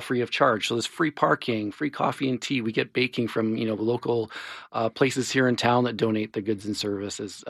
all free of charge. So there's free parking, free coffee and tea. We get baking from, local places here in town that donate the goods and services.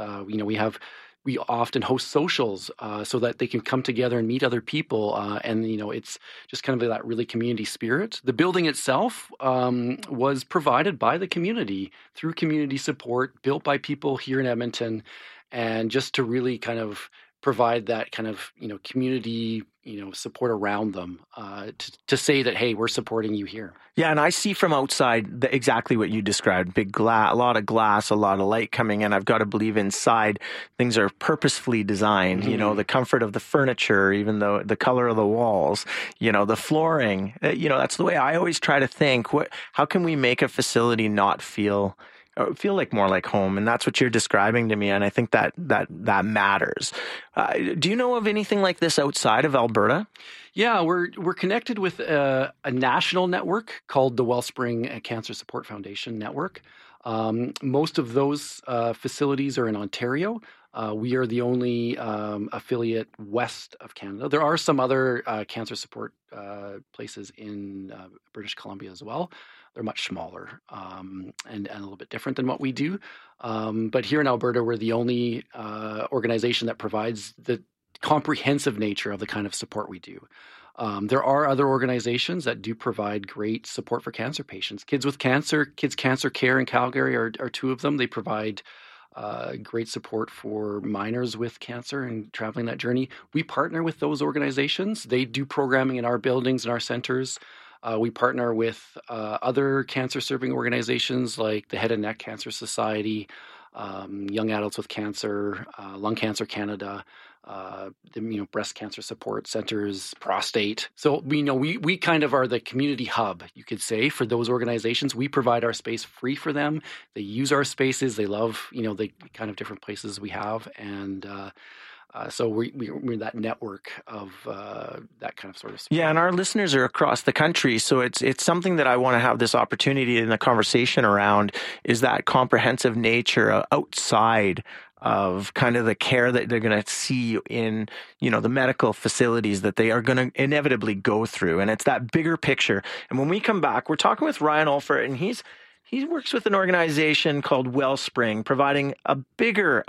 We often host socials so that they can come together and meet other people. It's just kind of that really community spirit. The building itself was provided by the community through community support, built by people here in Edmonton, and just to really kind of provide that kind of, community, support around them to say that, hey, we're supporting you here. Yeah, and I see from outside exactly what you described. A lot of glass, a lot of light coming in. I've got to believe inside things are purposefully designed. Mm-hmm. The comfort of the furniture, even though the color of the walls, the flooring. That's the way I always try to think. How can we make a facility not feel like more like home? And that's what you're describing to me. And I think that matters. Do you know of anything like this outside of Alberta? Yeah, we're connected with a national network called the Wellspring Cancer Support Foundation Network. Most of those facilities are in Ontario. We are the only affiliate west of Canada. There are some other cancer support places in British Columbia as well. They're much smaller and a little bit different than what we do. But here in Alberta, we're the only organization that provides the comprehensive nature of the kind of support we do. There are other organizations that do provide great support for cancer patients. Kids Cancer Care in Calgary are two of them. They provide great support for minors with cancer and traveling that journey. We partner with those organizations. They do programming in our buildings and our centers. We partner with other cancer-serving organizations like the Head and Neck Cancer Society, Young Adults with Cancer, Lung Cancer Canada, the breast cancer support centers, prostate. So we kind of are the community hub, you could say, for those organizations. We provide our space free for them. They use our spaces. They love the kind of different places we have, and so we're that network of that kind of sort of support. Yeah, and our listeners are across the country, so it's something that I want to have this opportunity in the conversation around, is that comprehensive nature outside of kind of the care that they're going to see in, the medical facilities that they are going to inevitably go through. And it's that bigger picture. And when we come back, we're talking with Ryan Olfert, and he works with an organization called Wellspring, providing a bigger,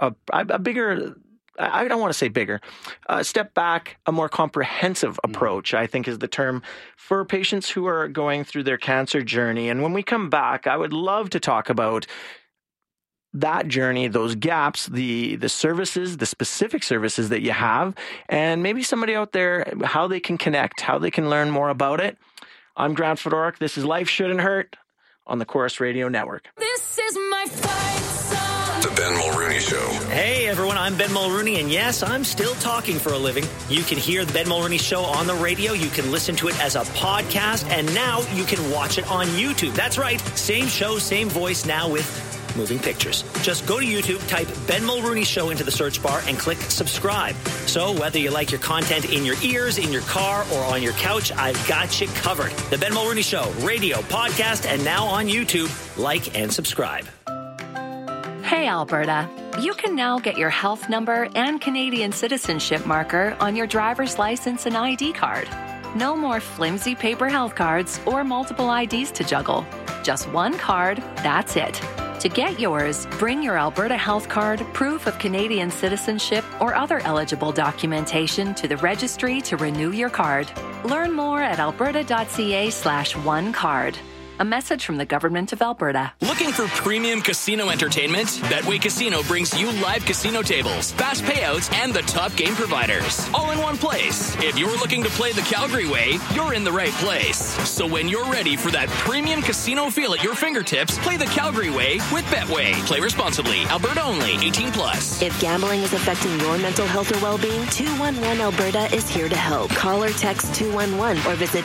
I don't want to say bigger, step back, a more comprehensive approach, I think is the term, for patients who are going through their cancer journey. And when we come back, I would love to talk about that journey, those gaps, the services, the specific services that you have, and maybe somebody out there, how they can connect, how they can learn more about it. I'm Grant Fedoruk. This is Life Shouldn't Hurt on the Corus Radio Network. This is my fight song. The Ben Mulrooney Show. Hey everyone, I'm Ben Mulrooney, and yes, I'm still talking for a living. You can hear the Ben Mulrooney Show on the radio, you can listen to it as a podcast, and now you can watch it on YouTube. That's right, same show, same voice, now with moving pictures. Just go to YouTube, type Ben Mulrooney Show into the search bar, and click subscribe. So whether you like your content in your ears, in your car, or on your couch, I've got you covered. The Ben Mulrooney Show, radio, podcast, and now on YouTube. Like and subscribe. Hey, Alberta. You can now get your health number and Canadian citizenship marker on your driver's license and ID card. No more flimsy paper health cards or multiple IDs to juggle. Just one card, that's it. To get yours, bring your Alberta Health Card, proof of Canadian citizenship, or other eligible documentation to the registry to renew your card. Learn more at alberta.ca/onecard. A message from the Government of Alberta. Looking for premium casino entertainment? Betway Casino brings you live casino tables, fast payouts, and the top game providers, all in one place. If you're looking to play the Calgary way, you're in the right place. So when you're ready for that premium casino feel at your fingertips, play the Calgary way with Betway. Play responsibly. Alberta only. 18+. If gambling is affecting your mental health or well-being, 211 Alberta is here to help. Call or text 211 or visit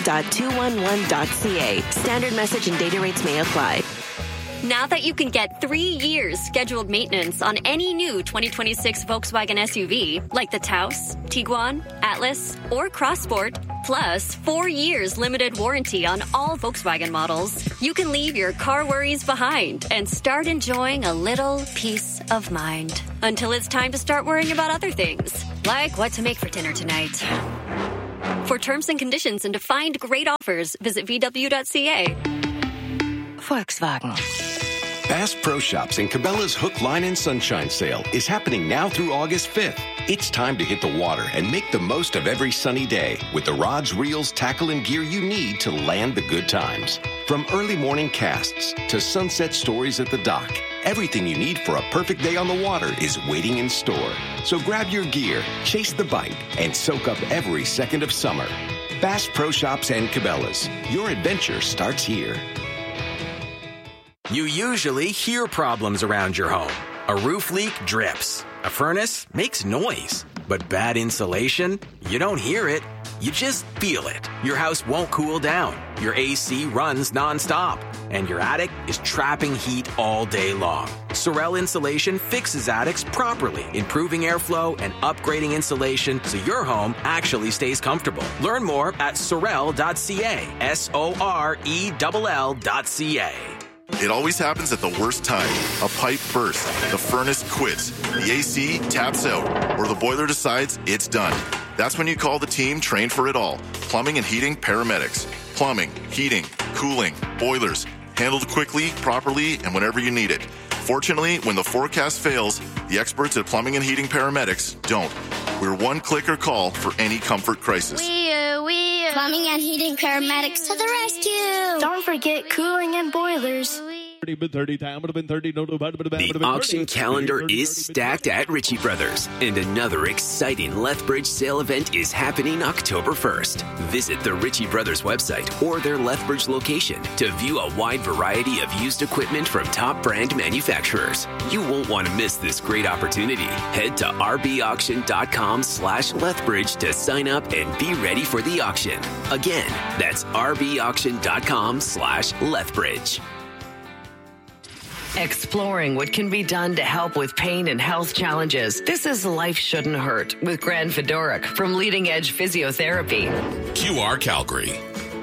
ab.211.ca. Standard message and data rates may apply. Now that you can get 3 years scheduled maintenance on any new 2026 Volkswagen SUV, like the Taos, Tiguan, Atlas, or Crossport, plus 4 years limited warranty on all Volkswagen models, you can leave your car worries behind and start enjoying a little peace of mind. Until it's time to start worrying about other things, like what to make for dinner tonight. For terms and conditions and to find great offers, visit VW.ca. Volkswagen. Bass Pro Shops and Cabela's Hook, Line, and Sunshine sale is happening now through August 5th. It's time to hit the water and make the most of every sunny day with the rods, reels, tackle, and gear you need to land the good times. From early morning casts to sunset stories at the dock, everything you need for a perfect day on the water is waiting in store. So grab your gear, chase the bite, and soak up every second of summer. Bass Pro Shops and Cabela's. Your adventure starts here. You usually hear problems around your home. A roof leak drips. A furnace makes noise. But bad insulation? You don't hear it. You just feel it. Your house won't cool down. Your AC runs nonstop. And your attic is trapping heat all day long. Sorel Insulation fixes attics properly, improving airflow and upgrading insulation so your home actually stays comfortable. Learn more at sorel.ca. SORELL.ca. It always happens at the worst time. A pipe bursts, the furnace quits, the AC taps out, or the boiler decides it's done. That's when you call the team trained for it all. Plumbing and heating paramedics. Plumbing, heating, cooling, boilers. Handled quickly, properly, and whenever you need it. Fortunately, when the forecast fails, the experts at Plumbing and Heating Paramedics don't. We're one click or call for any comfort crisis. Plumbing and Heating Paramedics to the rescue! Don't forget cooling and boilers. The auction calendar is stacked at Ritchie Brothers, and another exciting Lethbridge sale event is happening October 1st. Visit the Ritchie Brothers website or their Lethbridge location to view a wide variety of used equipment from top brand manufacturers. You won't want to miss this great opportunity. Head to rbauction.com/Lethbridge to sign up and be ready for the auction. Again, that's rbauction.com/Lethbridge. Exploring what can be done to help with pain and health challenges. This is Life Shouldn't Hurt with Gran Fedoruk from Leading Edge Physiotherapy. QR Calgary.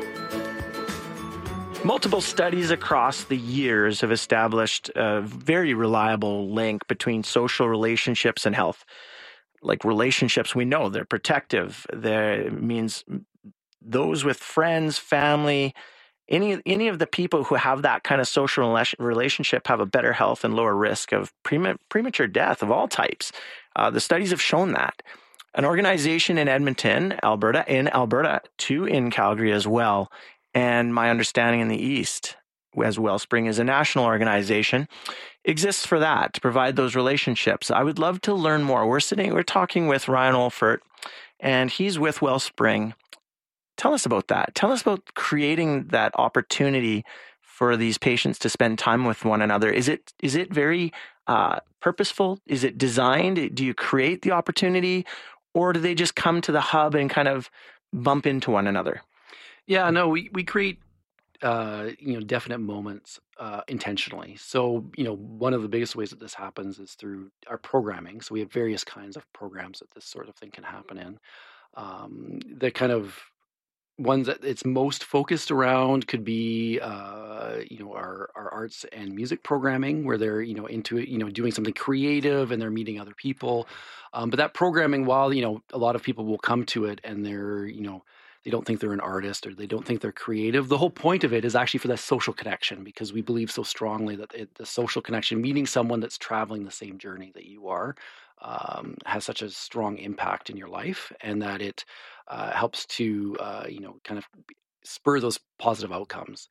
Multiple studies across the years have established a very reliable link between social relationships and health. Like relationships, we know they're protective. It means those with friends, family, any of the people who have that kind of social relationship have a better health and lower risk of premature death of all types. The studies have shown that. An organization in Edmonton, Alberta, two in Calgary as well, and my understanding in the East, as Wellspring is a national organization, exists for that, to provide those relationships. I would love to learn more. We're talking with Ryan Olfert, and he's with Wellspring. Tell us about that. Tell us about creating that opportunity for these patients to spend time with one another. Is it very purposeful? Is it designed? Do you create the opportunity, or do they just come to the hub and kind of bump into one another? Yeah, no, we create definite moments intentionally. So, one of the biggest ways that this happens is through our programming. So we have various kinds of programs that this sort of thing can happen in. The kind of ones that it's most focused around could be, our arts and music programming, where they're, into it, doing something creative and they're meeting other people. But that programming, while, a lot of people will come to it and they're, they don't think they're an artist or they don't think they're creative. The whole point of it is actually for that social connection, because we believe so strongly that the social connection, meeting someone that's traveling the same journey that you are, has such a strong impact in your life, and that it helps to, kind of spur those positive outcomes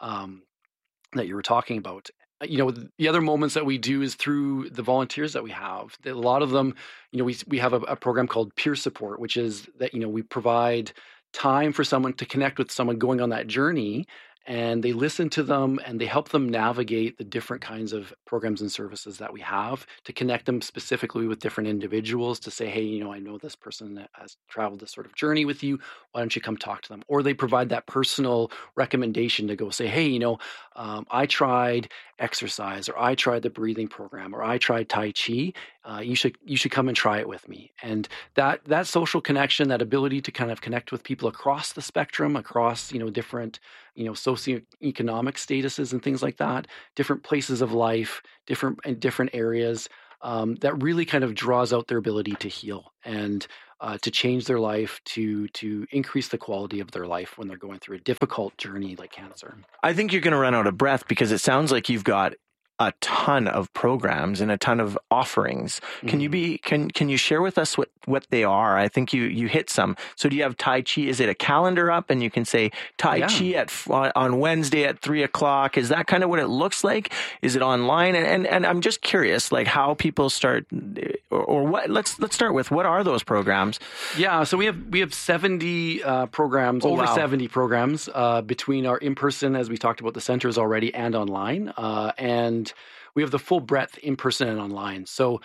that you were talking about. The other moments that we do is through the volunteers that we have. A lot of them, we have a program called Peer Support, which is that, we provide time for someone to connect with someone going on that journey, and they listen to them and they help them navigate the different kinds of programs and services that we have, to connect them specifically with different individuals, to say, hey, I know this person that has traveled this sort of journey with you. Why don't you come talk to them? Or they provide that personal recommendation to go say, hey, I tried exercise, or I tried the breathing program, or I tried Tai Chi. You should come and try it with me. And that social connection, that ability to kind of connect with people across the spectrum, across different socioeconomic statuses and things like that, different places of life, different areas, that really kind of draws out their ability to heal. And to change their life, to increase the quality of their life when they're going through a difficult journey like cancer. I think you're going to run out of breath because it sounds like you've got a ton of programs and a ton of offerings. Can you share with us what they are? I think you hit some. So do you have Tai Chi? Is it a calendar up and you can say Tai Chi on Wednesday at 3:00? Is that kind of what it looks like? Is it online? And I'm just curious, like how people start or what? Let's start with what are those programs? Yeah, so we have 70 programs, over 70 programs between our in-person, as we talked about the centers already, and online, and we have the full breadth in person and online. So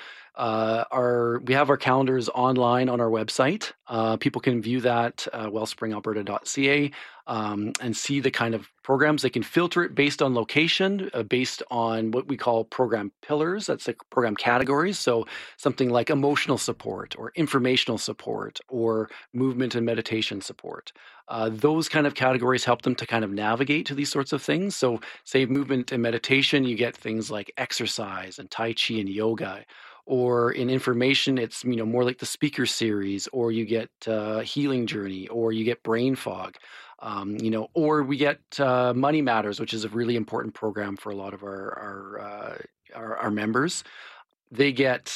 we have our calendars online on our website. People can view that wellspringalberta.ca and see the kind of programs. They can filter it based on location, based on what we call program pillars. That's like program categories. So something like emotional support or informational support or movement and meditation support. Those kind of categories help them to kind of navigate to these sorts of things. So say movement and meditation, you get things like exercise and Tai Chi and yoga. Or in information, it's more like the speaker series, or you get healing journey, or you get brain fog, or we get Money Matters, which is a really important program for a lot of our members. They get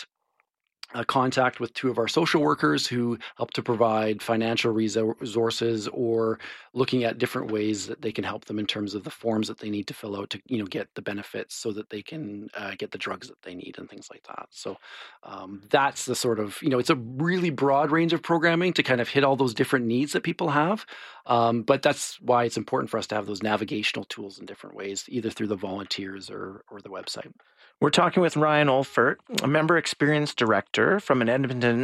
contact with two of our social workers who help to provide financial resources or looking at different ways that they can help them in terms of the forms that they need to fill out to get the benefits so that they can get the drugs that they need and things like that. So that's the sort of, it's a really broad range of programming to kind of hit all those different needs that people have. But that's why it's important for us to have those navigational tools in different ways, either through the volunteers or the website. We're talking with Ryan Olfert, a member experience director from an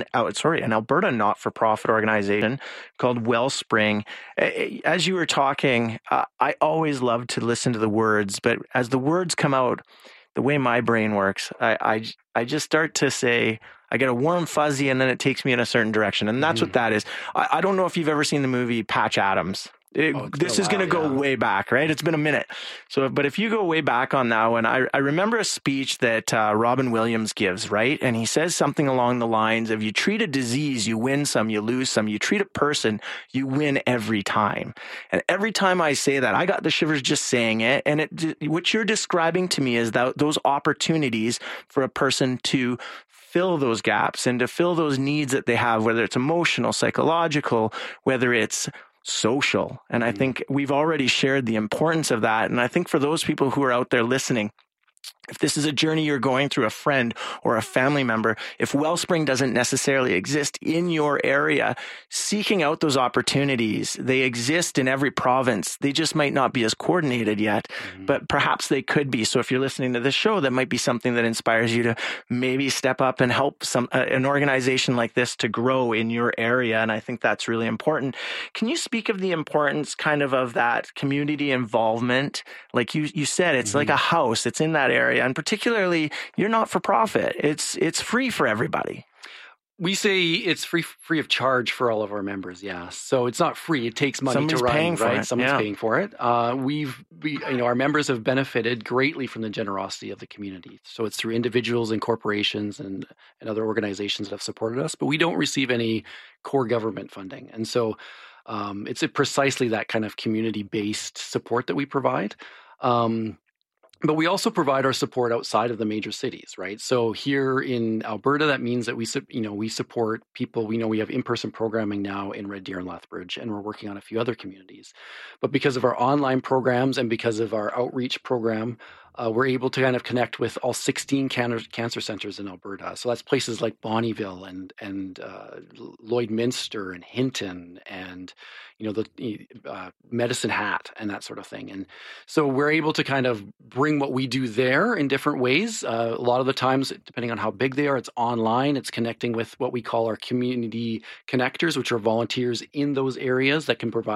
Alberta not-for-profit organization called Wellspring. As you were talking, I always love to listen to the words, but as the words come out, the way my brain works, I just start to say, I get a warm fuzzy and then it takes me in a certain direction. And that's what that is. I don't know if you've ever seen the movie Patch Adams. This is going to go way back, right? It's been a minute. But if you go way back on that one, I remember a speech that Robin Williams gives, right? And he says something along the lines of, you treat a disease, you win some, you lose some. You treat a person, you win every time. And every time I say that, I got the shivers just saying it. And what you're describing to me is those opportunities for a person to fill those gaps and to fill those needs that they have, whether it's emotional, psychological, whether it's social. And I think we've already shared the importance of that. And I think for those people who are out there listening, if this is a journey you're going through, a friend or a family member, if Wellspring doesn't necessarily exist in your area, seeking out those opportunities, they exist in every province. They just might not be as coordinated yet, but perhaps they could be. So if you're listening to this show, that might be something that inspires you to maybe step up and help an organization like this to grow in your area. And I think that's really important. Can you speak of the importance of that community involvement? Like you said, it's like a house. It's in that area. And particularly, you're not for profit. It's free for everybody. We say it's free of charge for all of our members. Yeah, so it's not free. It takes money to run, right? Someone's paying for it. Our members have benefited greatly from the generosity of the community. So it's through individuals and corporations and other organizations that have supported us. But we don't receive any core government funding, and so it's precisely that kind of community-based support that we provide. But we also provide our support outside of the major cities, right? So here in Alberta, that means that we support people. We have in-person programming now in Red Deer and Lethbridge, and we're working on a few other communities. But because of our online programs and because of our outreach program, we're able to kind of connect with all 16 cancer centers in Alberta. So that's places like Bonnyville and Lloydminster and Hinton and the Medicine Hat and that sort of thing. And so we're able to kind of bring what we do there in different ways. A lot of the times, depending on how big they are, it's online. It's connecting with what we call our community connectors, which are volunteers in those areas that can provide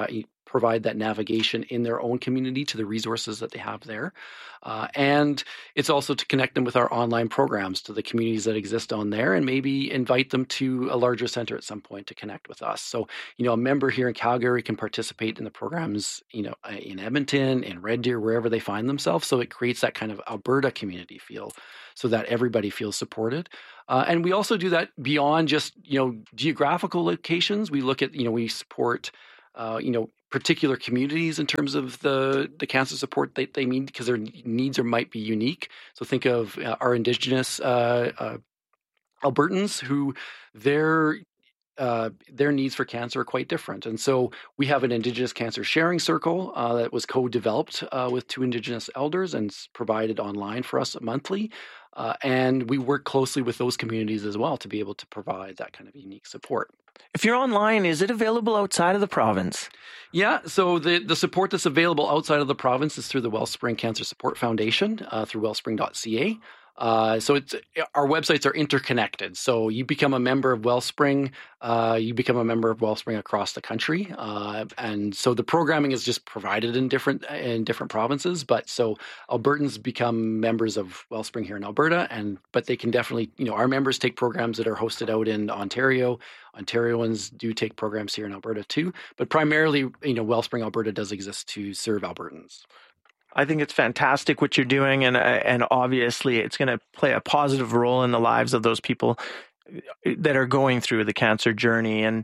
provide that navigation in their own community to the resources that they have there. And it's also to connect them with our online programs to the communities that exist on there, and maybe invite them to a larger center at some point to connect with us. So, a member here in Calgary can participate in the programs, in Edmonton, in Red Deer, wherever they find themselves. So it creates that kind of Alberta community feel so that everybody feels supported. And we also do that beyond just, geographical locations. We look at, we support, particular communities in terms of the cancer support they need, because their needs might be unique. So think of our Indigenous Albertans who their needs for cancer are quite different. And so we have an Indigenous Cancer Sharing Circle that was co-developed with 2 Indigenous elders and provided online for us monthly. And we work closely with those communities as well to be able to provide that kind of unique support. If you're online, is it available outside of the province? Yeah, so the support that's available outside of the province is through the Wellspring Cancer Support Foundation, through wellspring.ca. So our websites are interconnected. So you become a member of Wellspring, you become a member of Wellspring across the country, and so the programming is just provided in different provinces. But so Albertans become members of Wellspring here in Alberta, but they can definitely, our members take programs that are hosted out in Ontario. Ontarians do take programs here in Alberta too, but primarily, Wellspring Alberta does exist to serve Albertans. I think it's fantastic what you're doing, and obviously it's going to play a positive role in the lives of those people that are going through the cancer journey, and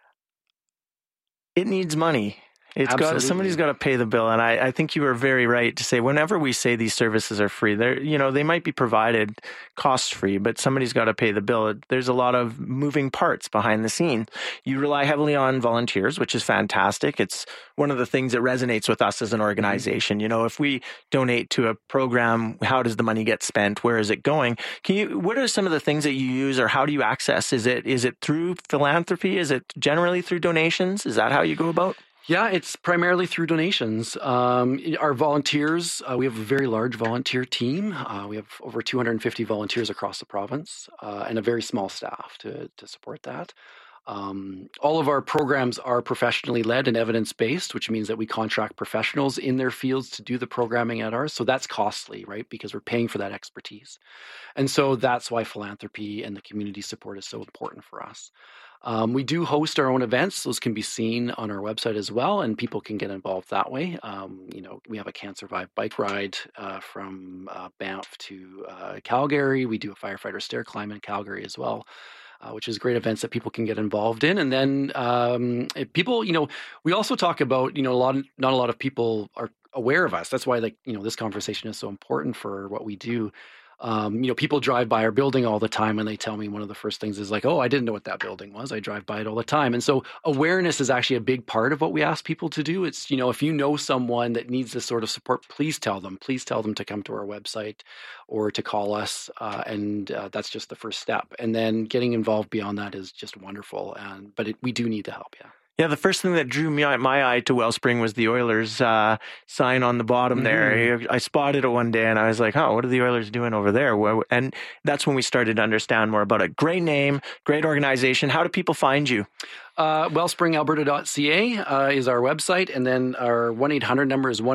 it needs money. Somebody's got to pay the bill, and I think you were very right to say whenever we say these services are free, they might be provided cost free, but somebody's got to pay the bill. There's a lot of moving parts behind the scene. You rely heavily on volunteers, which is fantastic. It's one of the things that resonates with us as an organization. If we donate to a program, how does the money get spent? Where is it going? What are some of the things that you use, or how do you access? Is it through philanthropy? Is it generally through donations? Is that how you go about? Yeah, it's primarily through donations. Our volunteers, we have a very large volunteer team. We have over 250 volunteers across the province, and a very small staff to support that. All of our programs are professionally led and evidence-based, which means that we contract professionals in their fields to do the programming at ours. So that's costly, right? Because we're paying for that expertise. And so that's why philanthropy and the community support is so important for us. We do host our own events. Those can be seen on our website as well, and people can get involved that way. We have a Cancer Vibe bike ride from Banff to Calgary. We do a firefighter stair climb in Calgary as well, which is great events that people can get involved in. And then people, we also talk about, not a lot of people are aware of us. That's why, this conversation is so important for what we do. People drive by our building all the time, and they tell me one of the first things is oh, I didn't know what that building was. I drive by it all the time. And so awareness is actually a big part of what we ask people to do. It's, if you know someone that needs this sort of support, please tell them to come to our website or to call us. And that's just the first step. And then getting involved beyond that is just wonderful. But we do need the help. Yeah. Yeah, the first thing that drew my eye to Wellspring was the Oilers sign on the bottom there. I spotted it one day and I was like, oh, what are the Oilers doing over there? And that's when we started to understand more about it. Great name, great organization. How do people find you? Wellspringalberta.ca is our website, and then our 1-800 number is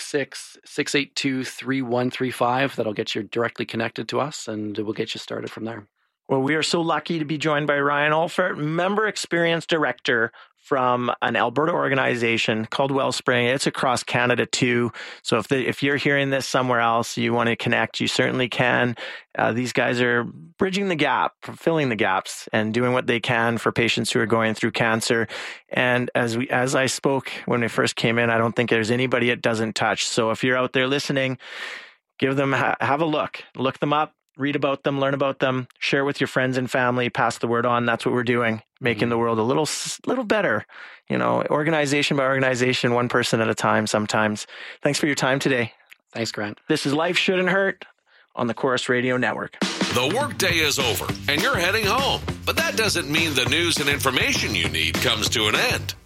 1-866-682-3135. That'll get you directly connected to us, and we'll get you started from there. Well, we are so lucky to be joined by Ryan Olfert, Member Experience Director from an Alberta organization called Wellspring. It's across Canada too. So if you're hearing this somewhere else, you want to connect, you certainly can. These guys are bridging the gap, filling the gaps, and doing what they can for patients who are going through cancer. And as I spoke when we first came in, I don't think there's anybody it doesn't touch. So if you're out there listening, give them have a look them up. Read about them, learn about them, share with your friends and family, pass the word on. That's what we're doing, making the world a little better, organization by organization, one person at a time sometimes. Thanks for your time today. Thanks, Grant. This is Life Shouldn't Hurt on the Chorus Radio Network. The workday is over and you're heading home, but that doesn't mean the news and information you need comes to an end.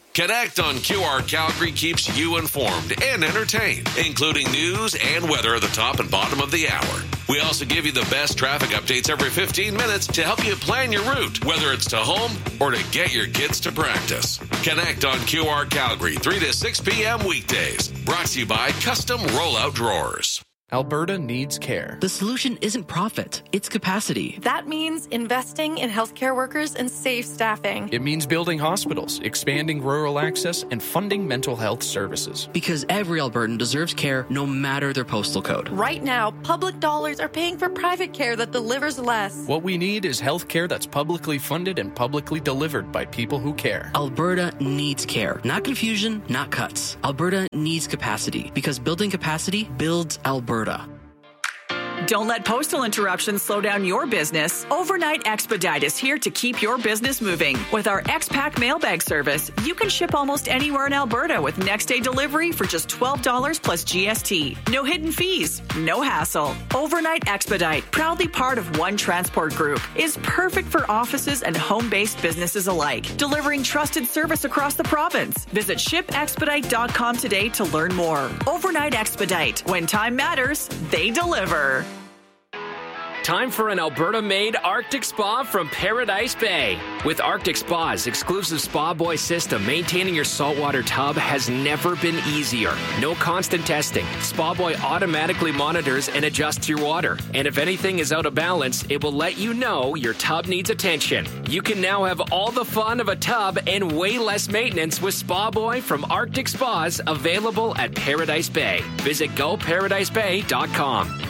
Connect on QR Calgary keeps you informed and entertained, including news and weather at the top and bottom of the hour. We also give you the best traffic updates every 15 minutes to help you plan your route, whether it's to home or to get your kids to practice. Connect on QR Calgary, 3 to 6 p.m. weekdays. Brought to you by Custom Rollout Drawers. Alberta needs care. The solution isn't profit, it's capacity. That means investing in healthcare workers and safe staffing. It means building hospitals, expanding rural access, and funding mental health services. Because every Albertan deserves care no matter their postal code. Right now, public dollars are paying for private care that delivers less. What we need is health care that's publicly funded and publicly delivered by people who care. Alberta needs care. Not confusion, not cuts. Alberta needs capacity. Because building capacity builds Alberta. Don't let postal interruptions slow down your business. Overnight Expedite is here to keep your business moving. With our X-Pack mailbag service, you can ship almost anywhere in Alberta with next-day delivery for just $12 plus GST. No hidden fees, no hassle. Overnight Expedite, proudly part of One Transport Group, is perfect for offices and home-based businesses alike, delivering trusted service across the province. Visit shipexpedite.com today to learn more. Overnight Expedite. When time matters, they deliver. Time for an Alberta-made Arctic Spa from Paradise Bay. With Arctic Spa's exclusive Spa Boy system, maintaining your saltwater tub has never been easier. No constant testing. Spa Boy automatically monitors and adjusts your water. And if anything is out of balance, it will let you know your tub needs attention. You can now have all the fun of a tub and way less maintenance with Spa Boy from Arctic Spas, available at Paradise Bay. Visit goparadisebay.com.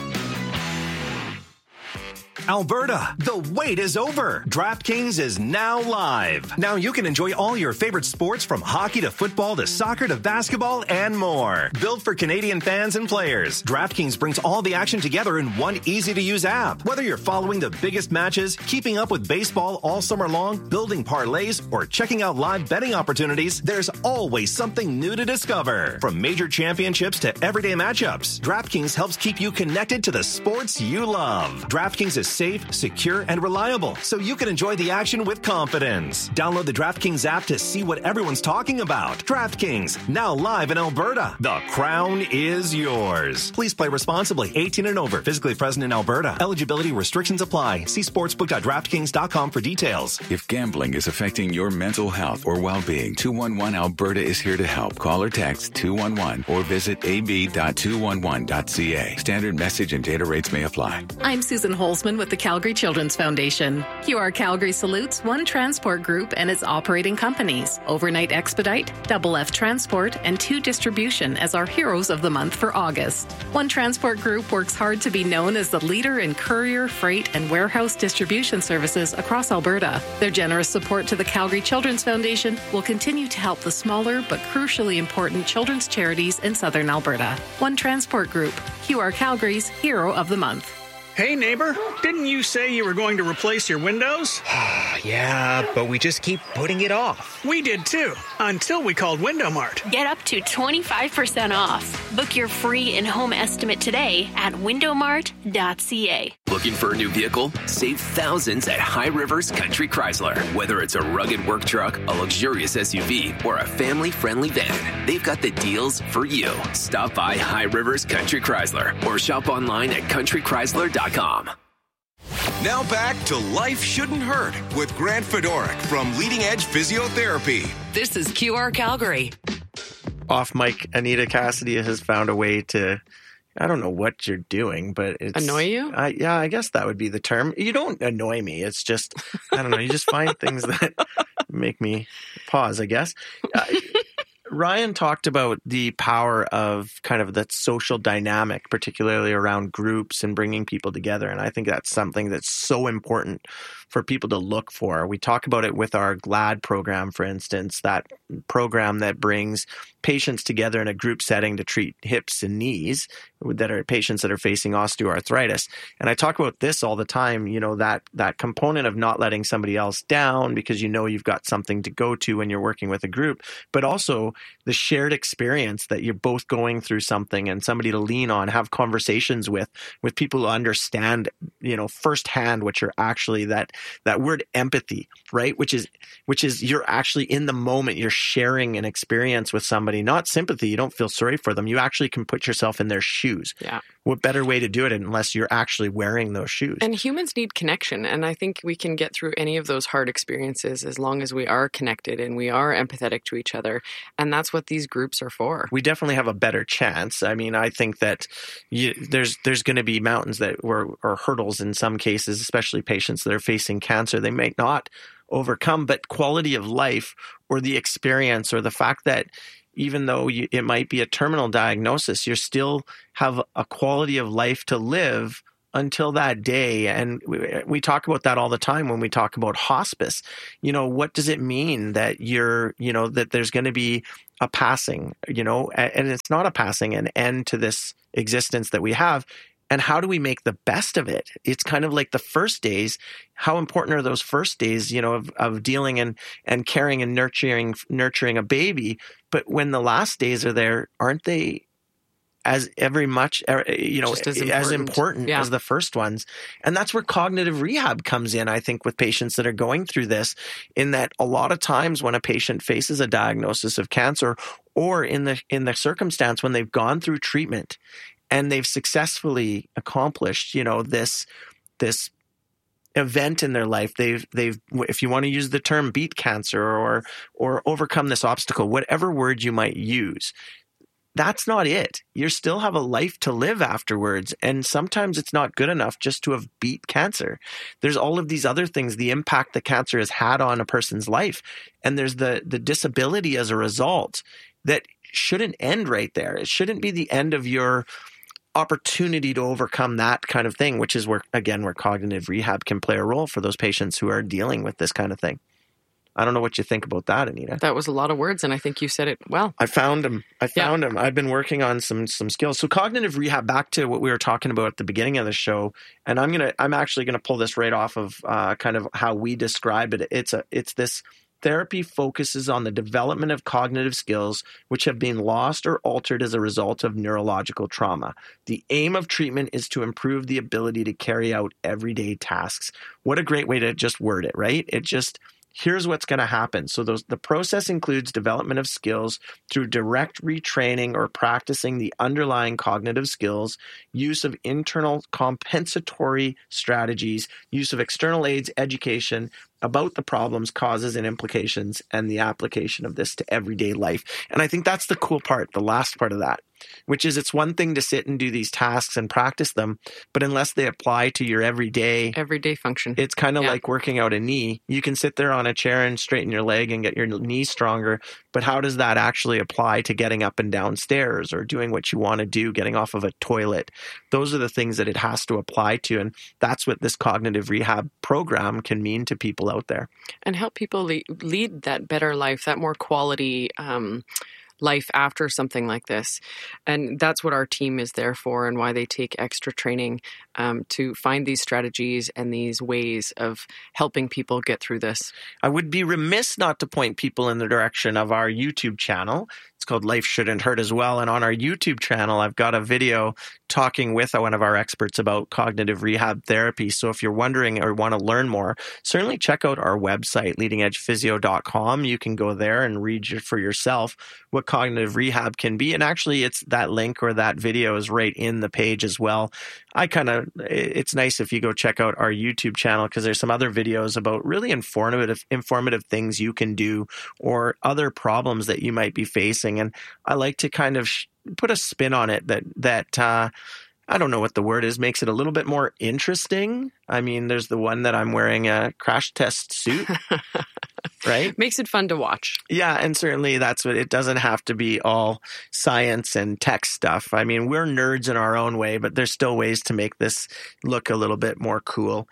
Alberta, the wait is over. DraftKings is now live. Now you can enjoy all your favorite sports from hockey to football to soccer to basketball and more. Built for Canadian fans and players, DraftKings brings all the action together in one easy-to-use app. Whether you're following the biggest matches, keeping up with baseball all summer long, building parlays, or checking out live betting opportunities, there's always something new to discover. From major championships to everyday matchups, DraftKings helps keep you connected to the sports you love. DraftKings is safe, secure, and reliable, so you can enjoy the action with confidence. Download the DraftKings app to see what everyone's talking about. DraftKings, now live in Alberta. The crown is yours. Please play responsibly. 18 and over. Physically present in Alberta. Eligibility restrictions apply. See sportsbook.draftkings.com for details. If gambling is affecting your mental health or well-being, 211 Alberta is here to help. Call or text 211 or visit ab.211.ca. Standard message and data rates may apply. I'm Susan Holzman with the Calgary Children's Foundation. QR Calgary salutes One Transport Group and its operating companies, Overnight Expedite, Double F Transport, and 2 Distribution as our heroes of the month for August. One Transport Group works hard to be known as the leader in courier, freight, and warehouse distribution services across Alberta. Their generous support to the Calgary Children's Foundation will continue to help the smaller but crucially important children's charities in Southern Alberta. One Transport Group, QR Calgary's Hero of the Month. Hey, neighbor, didn't you say you were going to replace your windows? Yeah, but we just keep putting it off. We did too, until we called Window Mart. Get up to 25% off. Book your free in-home estimate today at windowmart.ca. Looking for a new vehicle? Save thousands at High Rivers Country Chrysler. Whether it's a rugged work truck, a luxurious SUV, or a family-friendly van, they've got the deals for you. Stop by High Rivers Country Chrysler or shop online at countrychrysler.com. Now back to Life Shouldn't Hurt with Grant Fedorik from Leading Edge Physiotherapy. This is QR Calgary. Off mic, Anita Cassidy has found a way to, I don't know what you're doing, but it's... Annoy you? Yeah, I guess that would be the term. You don't annoy me. It's just, I don't know, you just find things that make me pause, I guess. Ryan talked about the power of kind of that social dynamic, particularly around groups and bringing people together. And I think that's something that's so important for people to look for. We talk about it with our GLAD program, for instance, that program that brings patients together in a group setting to treat hips and knees that are patients that are facing osteoarthritis. And I talk about this all the time, that component of not letting somebody else down because you've got something to go to when you're working with a group, but also the shared experience that you're both going through something and somebody to lean on, have conversations with people who understand, firsthand what you're actually, that word empathy, right? Which is you're actually in the moment, you're sharing an experience with somebody. Not sympathy. You don't feel sorry for them. You actually can put yourself in their shoes. Yeah. What better way to do it unless you're actually wearing those shoes? And humans need connection. And I think we can get through any of those hard experiences as long as we are connected and we are empathetic to each other. And that's what these groups are for. We definitely have a better chance. I mean, I think that there's going to be mountains or hurdles in some cases, especially patients that are facing cancer. They may not overcome, but quality of life or the experience or the fact that even though it might be a terminal diagnosis, you still have a quality of life to live until that day. And we talk about that all the time when we talk about hospice. What does it mean that that there's going to be a passing, and it's not a passing, an end to this existence that we have. And how do we make the best of it? It's kind of like the first days. How important are those first days, of dealing and caring and nurturing a baby? But when the last days are there, aren't they as important as the first ones? And that's where cognitive rehab comes in, I think, with patients that are going through this, in that a lot of times when a patient faces a diagnosis of cancer, or in the circumstance when they've gone through treatment and they've successfully accomplished, this event in their life, they've if you want to use the term beat cancer or overcome this obstacle, whatever word you might use, that's not it. You still have a life to live afterwards. And sometimes it's not good enough just to have beat cancer. There's all of these other things, the impact that cancer has had on a person's life. And there's the disability as a result that shouldn't end right there. It shouldn't be the end of your opportunity to overcome that kind of thing, which is where cognitive rehab can play a role for those patients who are dealing with this kind of thing. I don't know what you think about that, Anita. That was a lot of words, and I think you said it well. I found them. I've been working on some skills. So cognitive rehab, back to what we were talking about at the beginning of the show, and I'm actually gonna pull this right off of kind of how we describe it. It's this therapy focuses on the development of cognitive skills which have been lost or altered as a result of neurological trauma. The aim of treatment is to improve the ability to carry out everyday tasks. What a great way to just word it, right? Here's what's going to happen. So the process includes development of skills through direct retraining or practicing the underlying cognitive skills, use of internal compensatory strategies, use of external aids, education about the problems, causes, and implications, and the application of this to everyday life. And I think that's the cool part, the last part of that, which is it's one thing to sit and do these tasks and practice them, but unless they apply to your everyday function, it's kind of like working out a knee. You can sit there on a chair and straighten your leg and get your knee stronger, but how does that actually apply to getting up and down stairs or doing what you want to do, getting off of a toilet? Those are the things that it has to apply to, and that's what this cognitive rehab program can mean to people out there. And help people lead that better life, that more quality life after something like this. And that's what our team is there for, and why they take extra training to find these strategies and these ways of helping people get through this. I would be remiss not to point people in the direction of our YouTube channel. It's called Life Shouldn't Hurt as well. And on our YouTube channel, I've got a video talking with one of our experts about cognitive rehab therapy. So if you're wondering or want to learn more, certainly check out our website, leadingedgephysio.com. You can go there and read for yourself what cognitive rehab can be. And actually, it's that link or that video is right in the page as well. It's nice if you go check out our YouTube channel, because there's some other videos about really informative things you can do or other problems that you might be facing. And I like to kind of put a spin on it that I don't know what the word is, makes it a little bit more interesting. I mean, there's the one that I'm wearing a crash test suit, right? Makes it fun to watch. Yeah, and certainly that's what it doesn't have to be all science and tech stuff. I mean, we're nerds in our own way, but there's still ways to make this look a little bit more cool.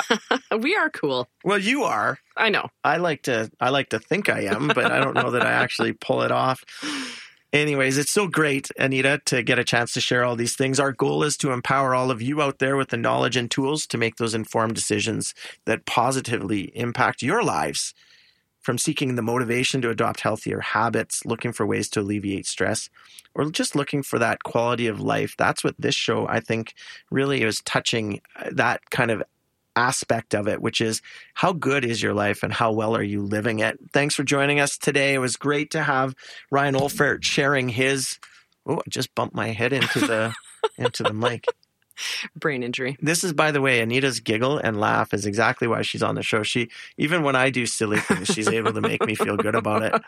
We are cool. Well, you are. I know. I like to think I am, but I don't know that I actually pull it off. Anyways, it's so great, Anita, to get a chance to share all these things. Our goal is to empower all of you out there with the knowledge and tools to make those informed decisions that positively impact your lives. From seeking the motivation to adopt healthier habits, looking for ways to alleviate stress, or just looking for that quality of life. That's what this show, I think, really is touching, that kind of aspect of it, which is how good is your life and how well are you living it? Thanks for joining us today. It was great to have Ryan Olfert sharing his, I just bumped my head into the mic. Brain injury. This is, by the way, Anita's giggle and laugh is exactly why she's on the show. She, even when I do silly things, she's able to make me feel good about it.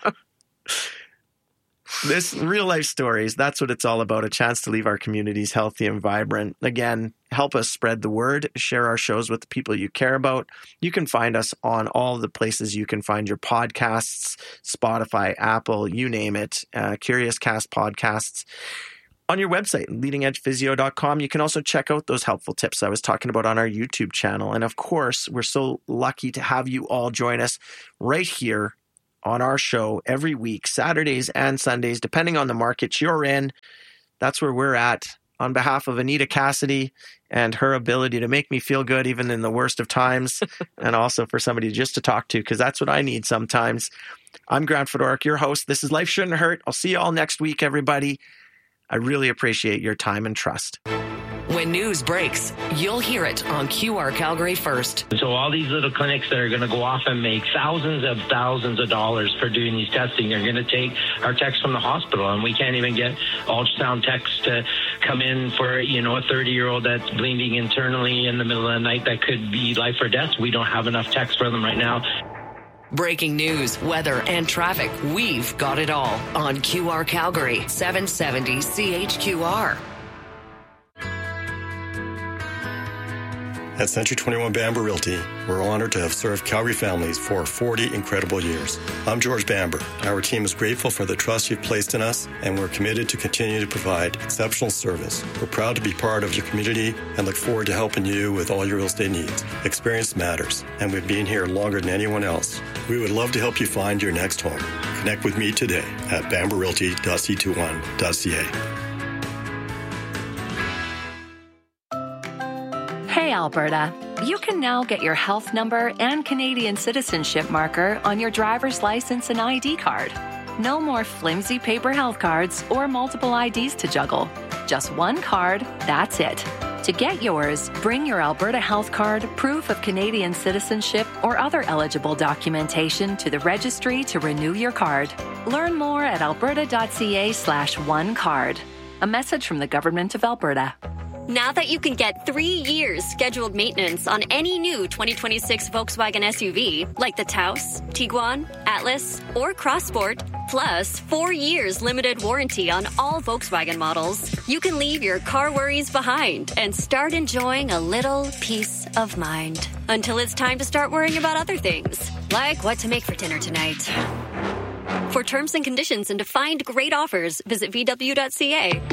This real life stories, that's what it's all about. A chance to leave our communities healthy and vibrant. Again, help us spread the word. Share our shows with the people you care about. You can find us on all the places you can find your podcasts, Spotify, Apple, you name it, Curious Cast podcasts. On your website, leadingedgephysio.com, you can also check out those helpful tips I was talking about on our YouTube channel. And of course, we're so lucky to have you all join us right here on our show every week, Saturdays and Sundays, depending on the markets you're in. That's where we're at. On behalf of Anita Cassidy and her ability to make me feel good even in the worst of times, and also for somebody just to talk to, because that's what I need sometimes. I'm Grant Fedoruk, your host. This is Life Shouldn't Hurt. I'll see you all next week, everybody. I really appreciate your time and trust. When news breaks, you'll hear it on QR Calgary first. So all these little clinics that are going to go off and make thousands of dollars for doing these testing, they're going to take our techs from the hospital, and we can't even get ultrasound techs to come in for, a 30-year-old that's bleeding internally in the middle of the night that could be life or death. We don't have enough techs for them right now. Breaking news, weather, and traffic. We've got it all on QR Calgary, 770 CHQR. At Century 21 Bamber Realty, we're honored to have served Calgary families for 40 incredible years. I'm George Bamber. Our team is grateful for the trust you've placed in us, and we're committed to continue to provide exceptional service. We're proud to be part of your community and look forward to helping you with all your real estate needs. Experience matters, and we've been here longer than anyone else. We would love to help you find your next home. Connect with me today at bamberrealty.c21.ca. Hey, Alberta. You can now get your health number and Canadian citizenship marker on your driver's license and ID card. No more flimsy paper health cards or multiple IDs to juggle. Just one card, that's it. To get yours, bring your Alberta health card, proof of Canadian citizenship, or other eligible documentation to the registry to renew your card. Learn more at alberta.ca/onecard. A message from the Government of Alberta. Now that you can get 3 years scheduled maintenance on any new 2026 Volkswagen SUV, like the Taos, Tiguan, Atlas, or Crossport, plus 4 years limited warranty on all Volkswagen models, you can leave your car worries behind and start enjoying a little peace of mind. Until it's time to start worrying about other things, like what to make for dinner tonight. For terms and conditions and to find great offers, visit VW.ca.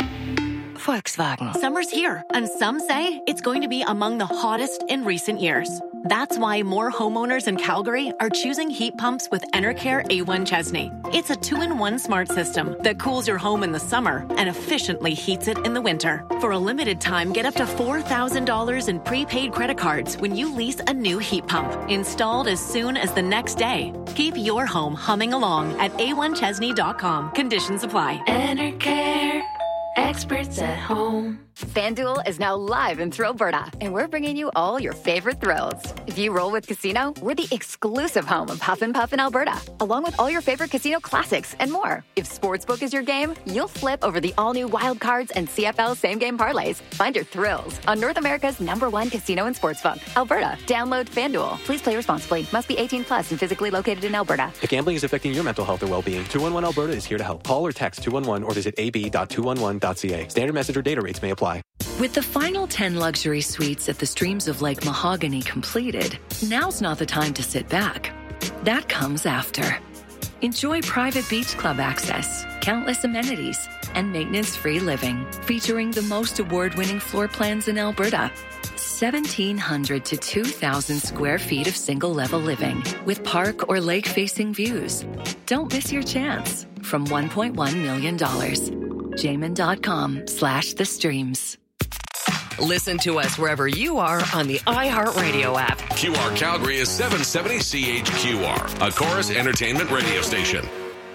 Volkswagen. Summer's here, and some say it's going to be among the hottest in recent years. That's why more homeowners in Calgary are choosing heat pumps with Enercare A1 Chesney. It's a 2-in-1 smart system that cools your home in the summer and efficiently heats it in the winter. For a limited time, get up to $4,000 in prepaid credit cards when you lease a new heat pump, installed as soon as the next day. Keep your home humming along at a1chesney.com. Conditions apply. Enercare. Experts at home. FanDuel is now live in Thrillberta, and we're bringing you all your favorite thrills. If you roll with Casino, we're the exclusive home of Huff and Puff in Alberta, along with all your favorite casino classics and more. If Sportsbook is your game, you'll flip over the all-new Wild Cards and CFL same-game parlays. Find your thrills on North America's #1 casino and sportsbook, Alberta. Download FanDuel. Please play responsibly. Must be 18 plus and physically located in Alberta. If gambling is affecting your mental health or well-being, 211 Alberta is here to help. Call or text 211 or visit ab.211.ca. Standard message or data rates may apply. With the final 10 luxury suites at the Streams of Lake Mahogany completed, now's not the time to sit back. That comes after. Enjoy private beach club access, countless amenities, and maintenance-free living, featuring the most award-winning floor plans in Alberta. 1,700 to 2,000 square feet of single-level living with park or lake-facing views. Don't miss your chance from $1.1 million. Jamin.com/the streams. Listen to us wherever you are on the iHeartRadio app. QR Calgary is 770 CHQR, a Chorus Entertainment radio station.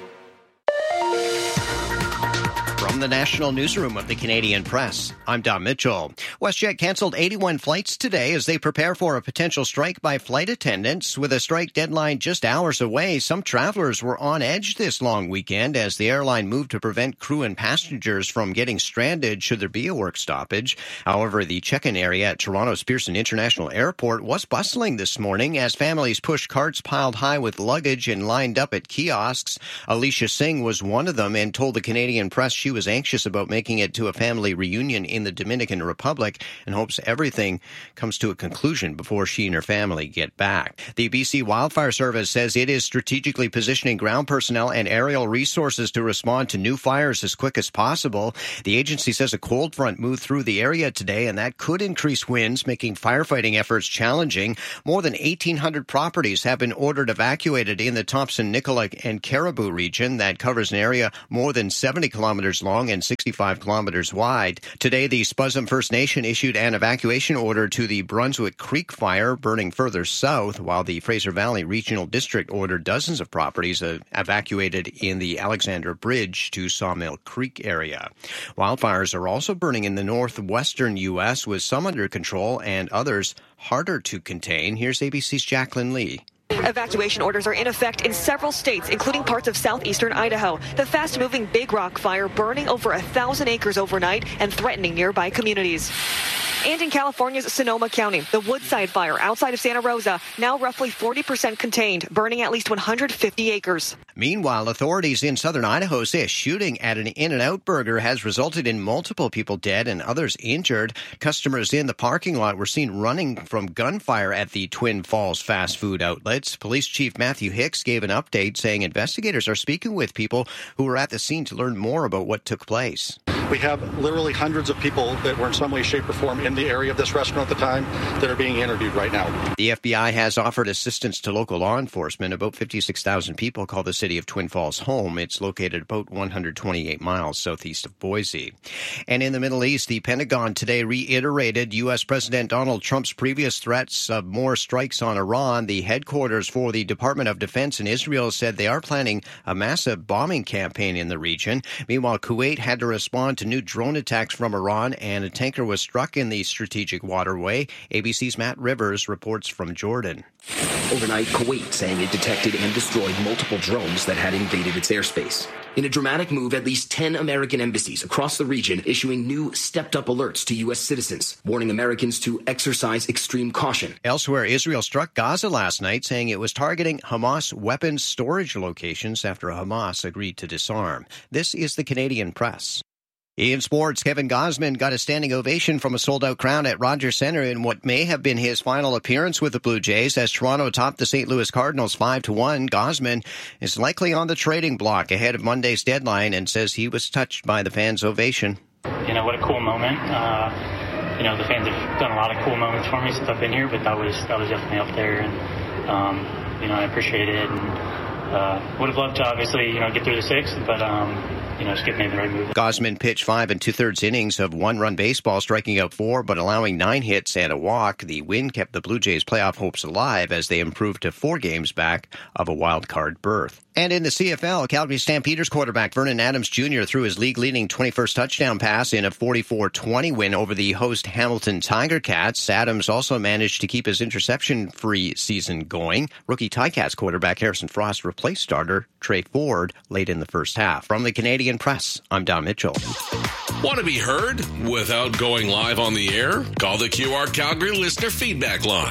From the National Newsroom of the Canadian Press, I'm Don Mitchell. WestJet canceled 81 flights today as they prepare for a potential strike by flight attendants. With a strike deadline just hours away, some travelers were on edge this long weekend as the airline moved to prevent crew and passengers from getting stranded should there be a work stoppage. However, the check-in area at Toronto's Pearson International Airport was bustling this morning as families pushed carts piled high with luggage and lined up at kiosks. Alicia Singh was one of them and told the Canadian Press she was anxious about making it to a family reunion in the Dominican Republic and hopes everything comes to a conclusion before she and her family get back. The BC Wildfire Service says it is strategically positioning ground personnel and aerial resources to respond to new fires as quick as possible. The agency says a cold front moved through the area today, and that could increase winds, making firefighting efforts challenging. More than 1,800 properties have been ordered evacuated in the Thompson, Nicola, and Caribou region that covers an area more than 70 kilometers long and 65 kilometers wide. Today, the Spuzum First Nation issued an evacuation order to the Brunswick Creek fire burning further south, while the Fraser Valley Regional District ordered dozens of properties evacuated in the Alexander Bridge to Sawmill Creek area. Wildfires are also burning in the northwestern U.S., with some under control and others harder to contain. Here's ABC's Jacqueline Lee. Evacuation orders are in effect in several states, including parts of southeastern Idaho. The fast-moving Big Rock fire burning over 1,000 acres overnight and threatening nearby communities. And in California's Sonoma County, the Woodside fire outside of Santa Rosa, now roughly 40% contained, burning at least 150 acres. Meanwhile, authorities in southern Idaho say a shooting at an In-N-Out burger has resulted in multiple people dead and others injured. Customers in the parking lot were seen running from gunfire at the Twin Falls fast food outlets. Police Chief Matthew Hicks gave an update saying investigators are speaking with people who were at the scene to learn more about what took place. We have literally hundreds of people that were in some way, shape, or form in the area of this restaurant at the time that are being interviewed right now. The FBI has offered assistance to local law enforcement. About 56,000 people call the city of Twin Falls home. It's located about 128 miles southeast of Boise. And in the Middle East, the Pentagon today reiterated U.S. President Donald Trump's previous threats of more strikes on Iran. The headquarters for the Department of Defense in Israel said they are planning a massive bombing campaign in the region. Meanwhile, Kuwait had to respond to new drone attacks from Iran, and a tanker was struck in the strategic waterway. ABC's Matt Rivers reports from Jordan. Overnight, Kuwait saying it detected and destroyed multiple drones that had invaded its airspace. In a dramatic move, at least 10 American embassies across the region issuing new stepped-up alerts to U.S. citizens, warning Americans to exercise extreme caution. Elsewhere, Israel struck Gaza last night, saying it was targeting Hamas weapons storage locations after Hamas agreed to disarm. This is the Canadian Press. In sports, Kevin Gausman got a standing ovation from a sold-out crowd at Rogers Centre in what may have been his final appearance with the Blue Jays as Toronto topped the St. Louis Cardinals 5-1. Gausman is likely on the trading block ahead of Monday's deadline and says he was touched by the fans' ovation. You know, what a cool moment. The fans have done a lot of cool moments for me since I've been here, but that was definitely up there, and I appreciate it. And would have loved to obviously get through the sixth, but just get made the right move. Gausman pitched 5 2/3 innings of one-run baseball, striking out 4, but allowing 9 hits and a walk. The win kept the Blue Jays' playoff hopes alive as they improved to 4 games back of a wild card berth. And in the CFL, Calgary Stampeders quarterback Vernon Adams Jr. threw his league-leading 21st touchdown pass in a 44-20 win over the host Hamilton Tiger Cats. Adams also managed to keep his interception-free season going. Rookie Ticats quarterback Harrison Frost replaced starter Trey Ford late in the first half. From the Canadian Press, I'm Don Mitchell. Want to be heard without going live on the air? Call the QR Calgary listener feedback line,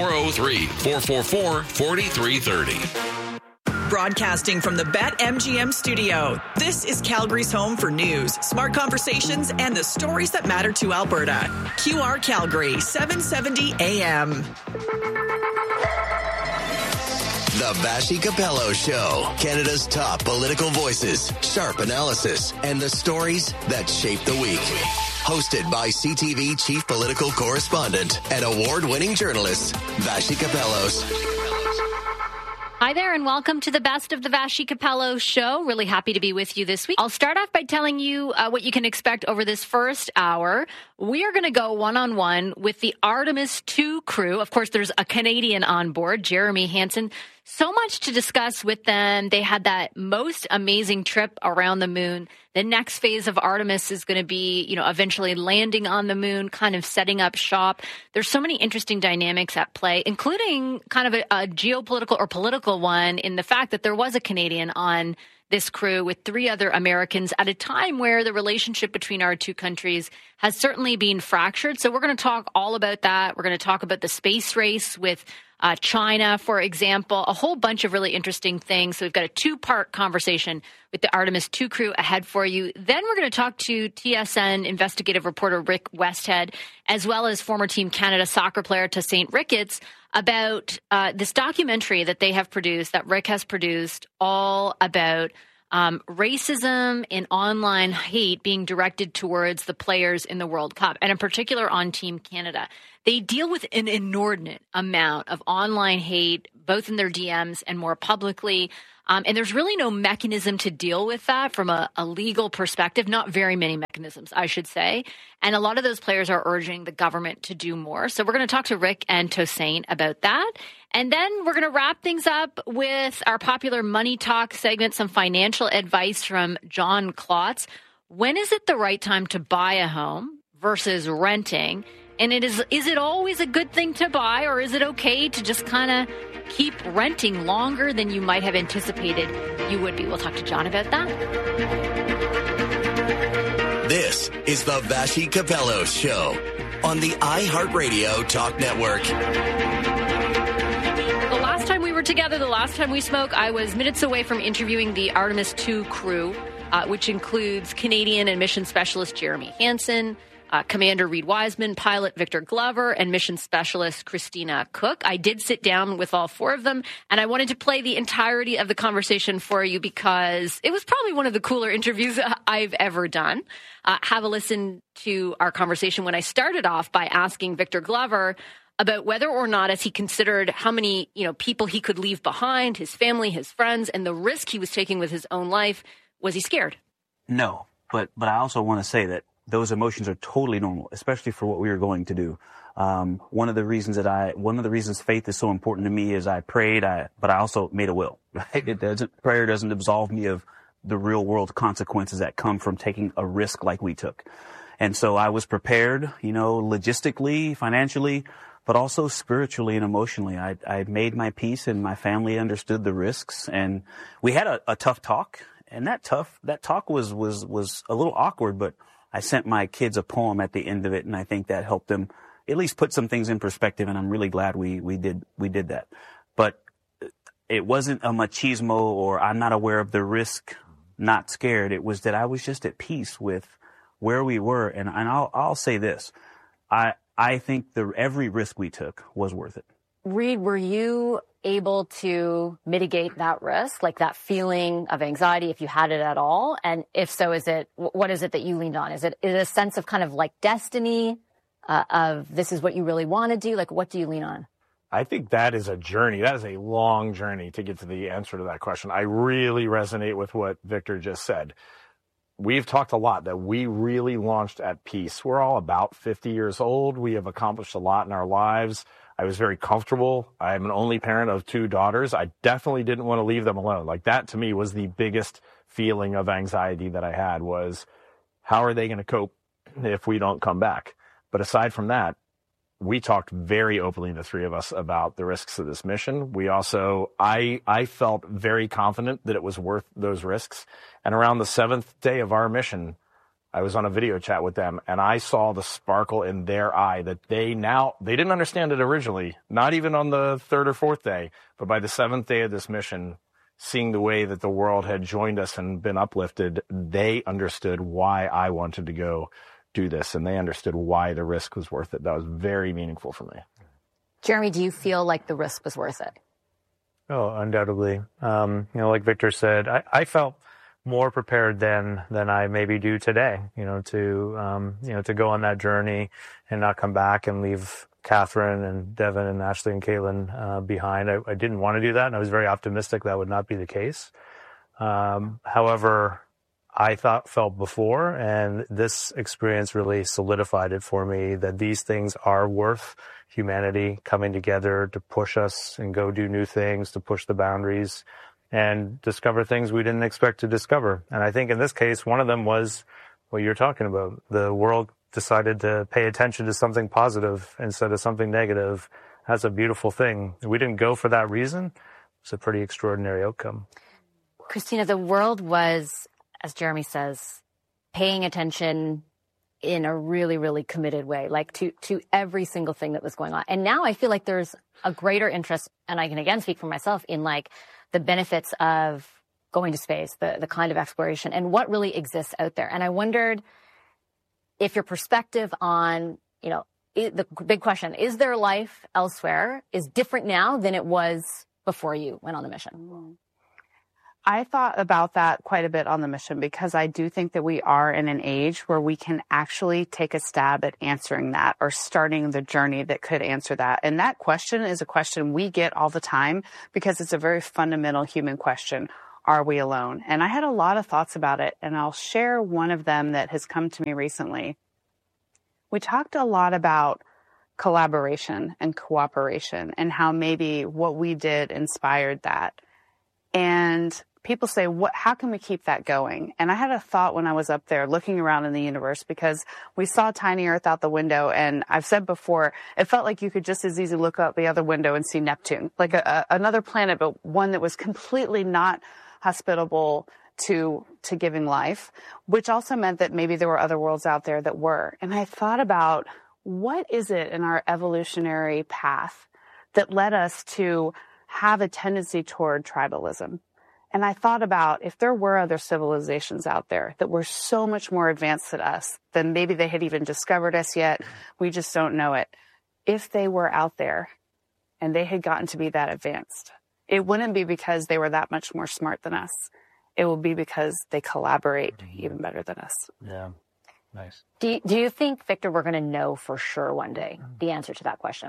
403-444-4330. Broadcasting from the BetMGM studio, this is Calgary's home for news, smart conversations, and the stories that matter to Alberta. QR Calgary, 770 AM. The The Vassy Capello Show. Canada's top political voices, sharp analysis, and the stories that shape the week. Hosted by CTV Chief Political Correspondent and award-winning journalist, Vassy Capellos. Hi there, and welcome to the Best of the Vassy Capello Show. Really happy to be with you this week. I'll start off by telling you what you can expect over this first hour. We are going to go one-on-one with the Artemis II crew. Of course, there's a Canadian on board, Jeremy Hansen. So much to discuss with them. They had that most amazing trip around the moon. The next phase of Artemis is going to be, eventually landing on the moon, kind of setting up shop. There's so many interesting dynamics at play, including kind of a geopolitical or political one in the fact that there was a Canadian on this crew with 3 other Americans at a time where the relationship between our two countries has certainly been fractured. So we're going to talk all about that. We're going to talk about the space race with China, for example, a whole bunch of really interesting things. So we've got a 2-part conversation with the Artemis II crew ahead for you. Then we're going to talk to TSN investigative reporter Rick Westhead, as well as former Team Canada soccer player Tosaint Ricketts, about this documentary that they have produced, that Rick has produced, all about racism and online hate being directed towards the players in the World Cup, and in particular on Team Canada. They deal with an inordinate amount of online hate, both in their DMs and more publicly. And there's really no mechanism to deal with that from a legal perspective. Not very many mechanisms, I should say. And a lot of those players are urging the government to do more. So we're going to talk to Rick and Tosaint about that. And then we're going to wrap things up with our popular Money Talk segment, some financial advice from John Klotz. When is it the right time to buy a home versus renting? And is it always a good thing to buy, or is it okay to just kind of keep renting longer than you might have anticipated you would be? We'll talk to John about that. This is the Vassy Capello Show on the iHeartRadio Talk Network. The last time we were together, the last time we spoke, I was minutes away from interviewing the Artemis II crew, which includes Canadian and mission specialist Jeremy Hansen, Commander Reed Wiseman, pilot Victor Glover, and mission specialist Christina Cook. I did sit down with all 4 of them, and I wanted to play the entirety of the conversation for you because it was probably one of the cooler interviews I've ever done. Have a listen to our conversation when I started off by asking Victor Glover about whether or not, as he considered how many people he could leave behind, his family, his friends, and the risk he was taking with his own life, was he scared? No, but I also want to say that those emotions are totally normal, especially for what we were going to do. One of the reasons faith is so important to me is I prayed, but I also made a will. Right? Prayer doesn't absolve me of the real world consequences that come from taking a risk like we took. And so I was prepared, logistically, financially, but also spiritually and emotionally. I made my peace, and my family understood the risks, and we had a tough talk, and that talk was a little awkward, but I sent my kids a poem at the end of it, and I think that helped them at least put some things in perspective, and I'm really glad we did that. But it wasn't a machismo or I'm not aware of the risk, not scared. It was that I was just at peace with where we were, and I'll say this. I think every risk we took was worth it. Reed, were you able to mitigate that risk, like that feeling of anxiety, if you had it at all? And if so, what is it that you leaned on? Is it a sense of kind of like destiny, of this is what you really want to do? Like, what do you lean on? I think that is a journey. That is a long journey to get to the answer to that question. I really resonate with what Victor just said. We've talked a lot that we really launched at peace. We're all about 50 years old. We have accomplished a lot in our lives. I was very comfortable. I'm an only parent of 2 daughters. I definitely didn't want to leave them alone. Like, that to me was the biggest feeling of anxiety that I had, was how are they going to cope if we don't come back? But aside from that, we talked very openly, the 3 of us, about the risks of this mission. We also, I felt very confident that it was worth those risks. And around the 7th day of our mission, I was on a video chat with them, and I saw the sparkle in their eye that they didn't understand it originally, not even on the 3rd or 4th day, but by the 7th day of this mission, seeing the way that the world had joined us and been uplifted, they understood why I wanted to go do this, and they understood why the risk was worth it. That was very meaningful for me. Jeremy, do you feel like the risk was worth it? Oh, undoubtedly. Like Victor said, I felt more prepared than I maybe do today, to go on that journey and not come back and leave Catherine and Devin and Ashley and Caitlin behind. I didn't want to do that, and I was very optimistic that would not be the case. However, I felt before, and this experience really solidified it for me that these things are worth humanity coming together to push us and go do new things, to push the boundaries and discover things we didn't expect to discover. And I think in this case, one of them was what you're talking about. The world decided to pay attention to something positive instead of something negative. That's a beautiful thing. We didn't go for that reason. It's a pretty extraordinary outcome. Christina, the world was, as Jeremy says, paying attention in a really, really committed way, like to every single thing that was going on. And now I feel like there's a greater interest, and I can again speak for myself, in like the benefits of going to space, the kind of exploration and what really exists out there. And I wondered if your perspective on, the big question, is there life elsewhere, is different now than it was before you went on the mission? I thought about that quite a bit on the mission because I do think that we are in an age where we can actually take a stab at answering that or starting the journey that could answer that. And that question is a question we get all the time because it's a very fundamental human question. Are we alone? And I had a lot of thoughts about it, and I'll share one of them that has come to me recently. We talked a lot about collaboration and cooperation and how maybe what we did inspired that. And people say, how can we keep that going? And I had a thought when I was up there looking around in the universe because we saw tiny Earth out the window. And I've said before, it felt like you could just as easily look out the other window and see Neptune, like another planet, but one that was completely not hospitable to giving life, which also meant that maybe there were other worlds out there that were. And I thought about what is it in our evolutionary path that led us to have a tendency toward tribalism. And I thought about if there were other civilizations out there that were so much more advanced than us, then maybe they had even discovered us yet. We just don't know it. If they were out there and they had gotten to be that advanced, it wouldn't be because they were that much more smart than us. It will be because they collaborate even better than us. Yeah. Nice. Do you think, Victor, we're going to know for sure one day the answer to that question?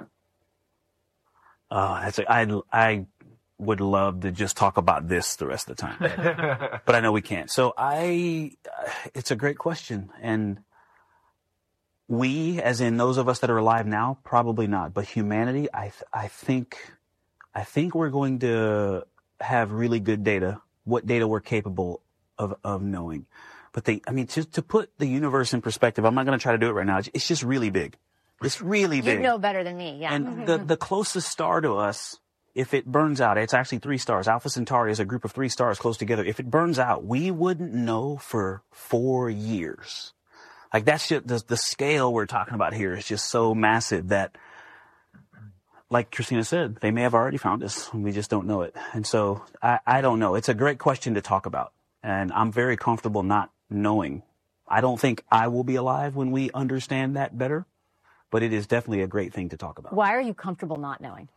I would love to just talk about this the rest of the time, but I know we can't. So it's a great question. And we, as in those of us that are alive now, probably not, but humanity, I think we're going to have really good data, what data we're capable of knowing. But to put the universe in perspective, I'm not going to try to do it right now. It's just really big. It's really big. You know better than me, yeah. And the closest star to us, if it burns out, it's actually 3 stars. Alpha Centauri is a group of 3 stars close together. If it burns out, we wouldn't know for 4 years. Like that's just the scale we're talking about here is just so massive that, like Christina said, they may have already found us and we just don't know it. And so I don't know. It's a great question to talk about. And I'm very comfortable not knowing. I don't think I will be alive when we understand that better. But it is definitely a great thing to talk about. Why are you comfortable not knowing?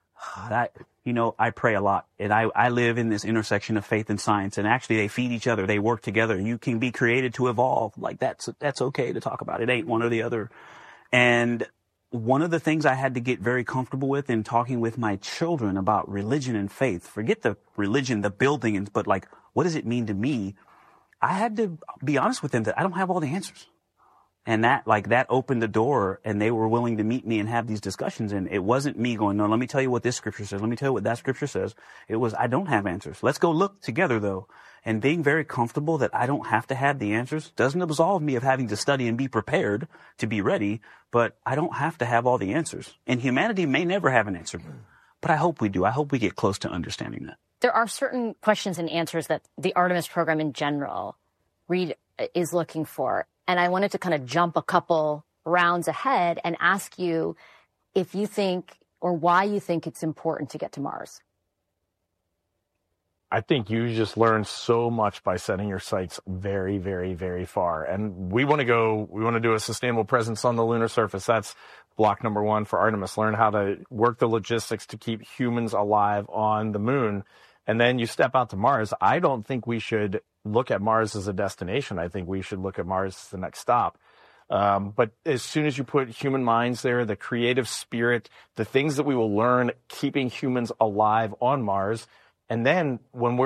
I pray a lot. And I live in this intersection of faith and science. And actually, they feed each other. They work together. You can be created to evolve. Like, that's okay to talk about. It ain't one or the other. And one of the things I had to get very comfortable with in talking with my children about religion and faith, forget the religion, the building, but like, what does it mean to me? I had to be honest with them that I don't have all the answers. And that opened the door, and they were willing to meet me and have these discussions. And it wasn't me going, no, let me tell you what this scripture says. Let me tell you what that scripture says. It was, I don't have answers. Let's go look together, though. And being very comfortable that I don't have to have the answers doesn't absolve me of having to study and be prepared to be ready, but I don't have to have all the answers. And humanity may never have an answer, but I hope we do. I hope we get close to understanding that. There are certain questions and answers that the Artemis program in general is looking for. And I wanted to kind of jump a couple rounds ahead and ask you if you think or why you think it's important to get to Mars. I think you just learn so much by setting your sights very, very, very far. And we want to do a sustainable presence on the lunar surface. That's block number 1 for Artemis. Learn how to work the logistics to keep humans alive on the moon. And then you step out to Mars. I don't think we should look at Mars as a destination. I think we should look at Mars as the next stop. But as soon as you put human minds there, the creative spirit, the things that we will learn keeping humans alive on Mars, and then when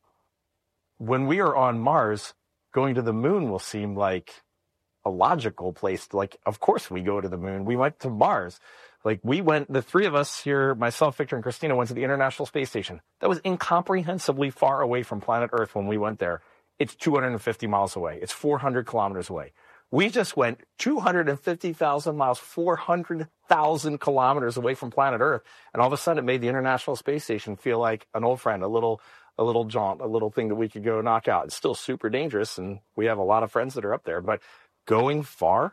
we are on Mars, going to the moon will seem like a logical place. Like, of course we go to the moon. We went to Mars. Like, the 3 of us here, myself, Victor, and Christina, went to the International Space Station. That was incomprehensibly far away from planet Earth when we went there. It's 250 miles away. It's 400 kilometers away. We just went 250,000 miles, 400,000 kilometers away from planet Earth. And all of a sudden it made the International Space Station feel like an old friend, a little jaunt, a little thing that we could go knock out. It's still super dangerous, and we have a lot of friends that are up there. But going far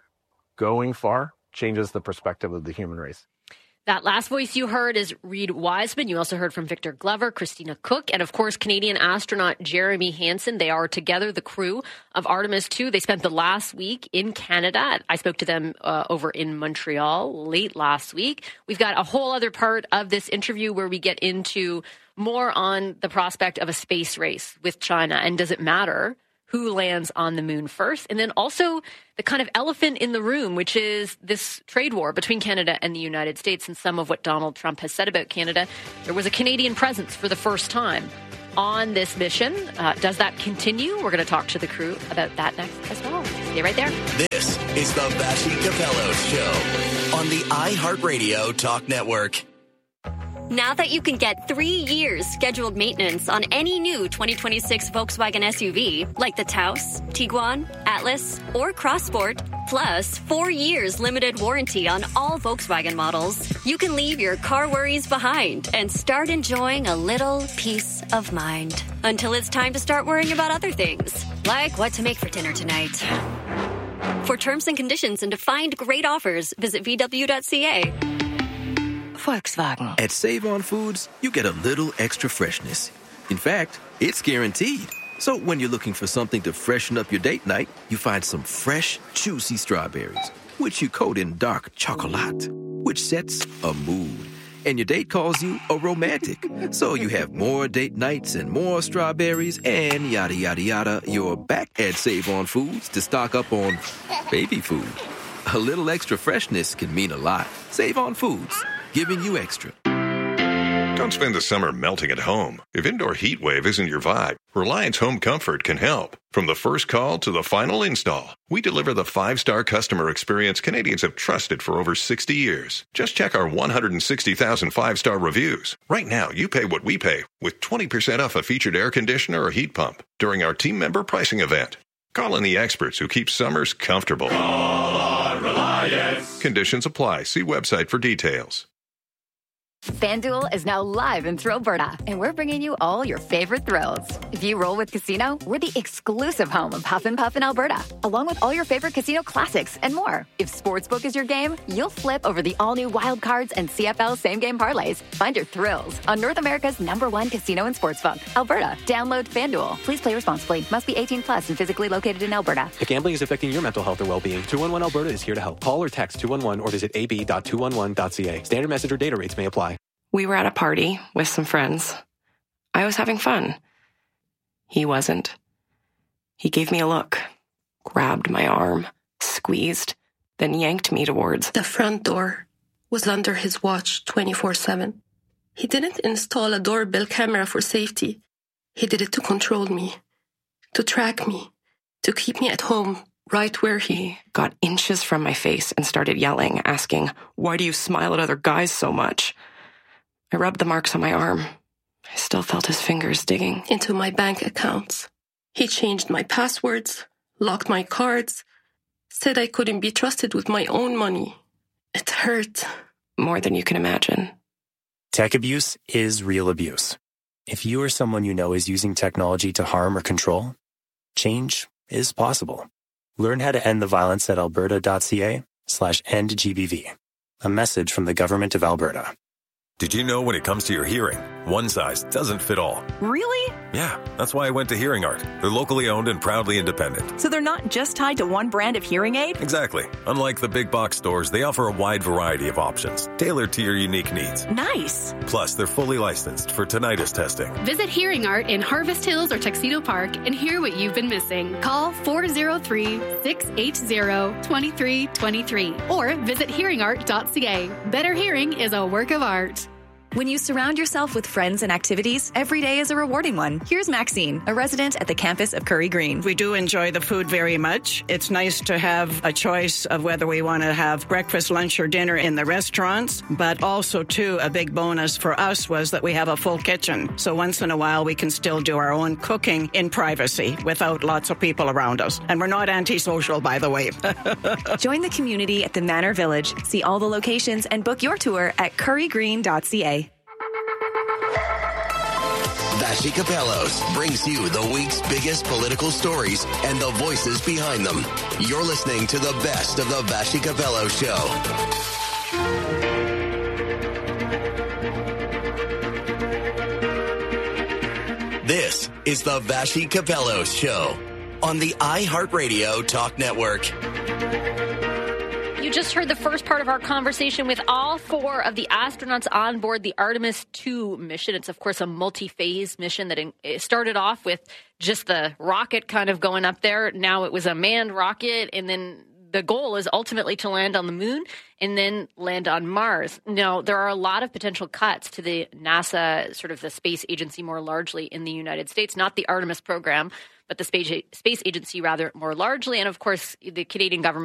changes the perspective of the human race. That last voice you heard is Reed Wiseman. You also heard from Victor Glover, Christina Cook, and of course, Canadian astronaut Jeremy Hansen. They are together the crew of Artemis II. They spent the last week in Canada. I spoke to them over in Montreal late last week. We've got a whole other part of this interview where we get into more on the prospect of a space race with China, and does it matter who lands on the moon first? And then also the kind of elephant in the room, which is this trade war between Canada and the United States, and some of what Donald Trump has said about Canada. There was a Canadian presence for the first time on this mission. Does that continue? We're going to talk to the crew about that next as well. Stay right there. This is the Vassy Capello Show on the iHeartRadio Talk Network. Now that you can get 3 years scheduled maintenance on any new 2026 Volkswagen SUV, like the Taos, Tiguan, Atlas, or Crossport, plus 4 years limited warranty on all Volkswagen models, you can leave your car worries behind and start enjoying a little peace of mind. Until it's time to start worrying about other things, like what to make for dinner tonight. For terms and conditions and to find great offers, visit VW.ca. Volkswagen. At Save On Foods, you get a little extra freshness. In fact, it's guaranteed. So when you're looking for something to freshen up your date night, you find some fresh, juicy strawberries, which you coat in dark chocolate, which sets a mood. And your date calls you a romantic. So you have more date nights and more strawberries and yada, yada, yada. You're back at Save On Foods to stock up on baby food. A little extra freshness can mean a lot. Save On Foods. Giving you extra. Don't spend the summer melting at home. If indoor heat wave isn't your vibe, Reliance Home Comfort can help. From the first call to the final install, we deliver the 5-star customer experience Canadians have trusted for over 60 years. Just check our 160,000 5-star reviews. Right now, you pay what we pay with 20% off a featured air conditioner or heat pump during our team member pricing event. Call in the experts who keep summers comfortable. Call on Reliance. Conditions apply. See website for details. FanDuel is now live in Thrillberta, and we're bringing you all your favorite thrills. If you roll with Casino, we're the exclusive home of Huff and Puff in Alberta, along with all your favorite casino classics and more. If Sportsbook is your game, you'll flip over the all-new Wild Cards and CFL same-game parlays. Find your thrills on North America's #1 casino and sportsbook, Alberta. Download FanDuel. Please play responsibly. Must be 18 plus and physically located in Alberta. If gambling is affecting your mental health or well-being, 211 Alberta is here to help. Call or text 211 or visit ab.211.ca. Standard message or data rates may apply. We were at a party with some friends. I was having fun. He wasn't. He gave me a look, grabbed my arm, squeezed, then yanked me towards the front door. Was under his watch 24/7. He didn't install a doorbell camera for safety. He did it to control me, to track me, to keep me at home, right where he got inches from my face and started yelling, asking, "Why do you smile at other guys so much?" I rubbed the marks on my arm. I still felt his fingers digging into my bank accounts. He changed my passwords, locked my cards, said I couldn't be trusted with my own money. It hurt. More than you can imagine. Tech abuse is real abuse. If you or someone you know is using technology to harm or control, change is possible. Learn how to end the violence at alberta.ca/endgbv. A message from the Government of Alberta. Did you know when it comes to your hearing, One size doesn't fit all. Really? Yeah, that's why I went to Hearing Art. They're locally owned and proudly independent. So they're not just tied to one brand of hearing aid? Exactly. Unlike the big box stores, they offer a wide variety of options, tailored to your unique needs. Nice. Plus, they're fully licensed for tinnitus testing. Visit Hearing Art in Harvest Hills or Tuxedo Park and hear what you've been missing. Call 403-680-2323 or visit hearingart.ca. Better hearing is a work of art. When you surround yourself with friends and activities, every day is a rewarding one. Here's Maxine, a resident at the campus of Curry Green. We do enjoy the food very much. It's nice to have a choice of whether we want to have breakfast, lunch, or dinner in the restaurants. But also, too, a big bonus for us was that we have a full kitchen. So once in a while, we can still do our own cooking in privacy without lots of people around us. And we're not antisocial, by the way. Join the community at the Manor Village. See all the locations and book your tour at currygreen.ca. Vassy Capellos brings you the week's biggest political stories and the voices behind them. You're listening to the best of the Vassy Capello Show. This is the Vassy Capello Show on the iHeartRadio Talk Network. You just heard the first part of our conversation with all 4 of the astronauts on board the Artemis 2 mission. It's, of course, a multi-phase mission that it started off with just the rocket kind of going up there. Now it was a manned rocket, and then the goal is ultimately to land on the moon and then land on Mars. Now, there are a lot of potential cuts to the NASA, sort of the space agency more largely in the United States, not the Artemis program, but the space agency rather more largely. And, of course, the Canadian government